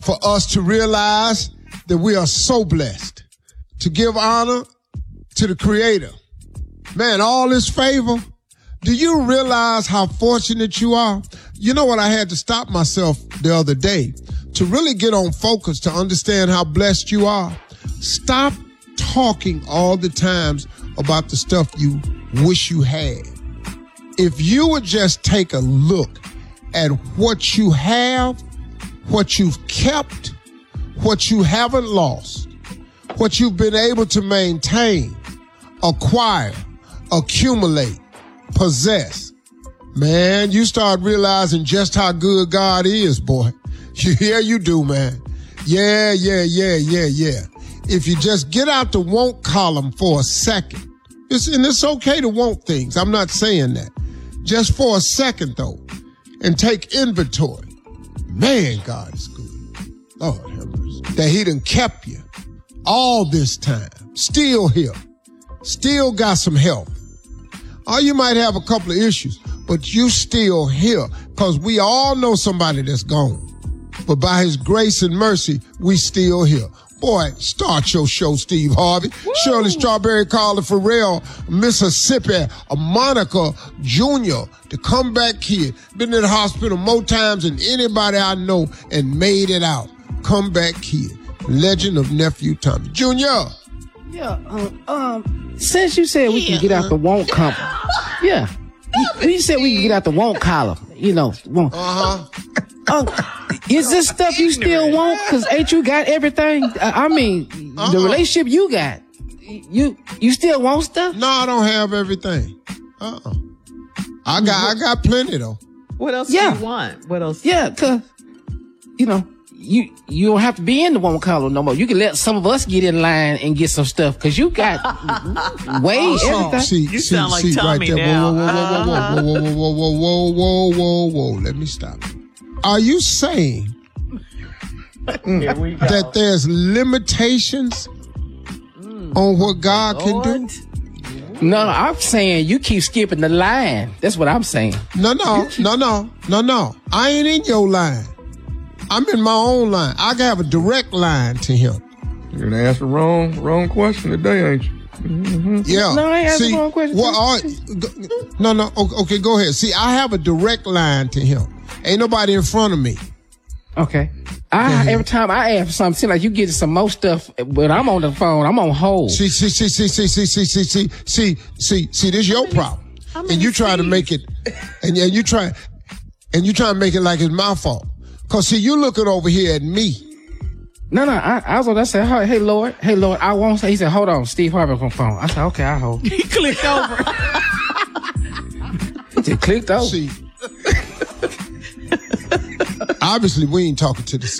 for us to realize that we are so blessed to give honor to the Creator. Man, all this favor, do you realize how fortunate you are? You know what? I had to stop myself the other day to really get on focus to understand how blessed you are. Stop talking all the times about the stuff you wish you had. If you would just take a look at what you have, what you've kept, what you haven't lost, what you've been able to maintain, acquire, accumulate, possess, man, you start realizing just how good God is, boy. Yeah, you do, man. Yeah. If you just get out the want column for a second, and it's okay to want things. I'm not saying that. Just for a second, though, and take inventory. Man, God is good. Lord have mercy. That he done kept you all this time. Still here. Still got some help. Or you might have a couple of issues, but you still here. Because we all know somebody that's gone. But by his grace and mercy, we still here. Boy, start your show, Steve Harvey. Woo! Shirley Strawberry, Carla Farrell, Mississippi, Monica Jr., the comeback kid. Been in the hospital more times than anybody I know and made it out. Comeback kid. Legend of Nephew Tommy. Junior. Yeah, since you said we can get out the want column. Yeah. You said we can get out the want column. You know. Is this stuff you still want? Because ain't you got everything? I mean, the relationship you got, you still want stuff? No, I don't have everything. I got plenty though. What else do you want? What else? Yeah, because, you know, you don't have to be in the one column no more. You can let some of us get in line and get some stuff because you got way everything. You sound like Tommy right now. Whoa. Let me stop. Are you saying that there's limitations on what God can do? No, I'm saying you keep skipping the line. That's what I'm saying. No. I ain't in your line. I'm in my own line. I have a direct line to him. You're gonna ask the wrong question today, ain't you? Mm-hmm. Yeah. No, I ain't asking the wrong question. No. Okay, go ahead. See, I have a direct line to him. Ain't nobody in front of me. Okay. Every time I ask for something, seems like you get some more stuff. When I'm on the phone, I'm on hold. See, this your problem. And you try to make it, and you try to make it like it's my fault. Cause see, you looking over here at me. No, I was on that said, hey Lord, I won't say. He said, hold on, Steve Harvey from phone. I said, okay, I'll hold. He clicked over. He just clicked over. See, obviously we ain't talking to the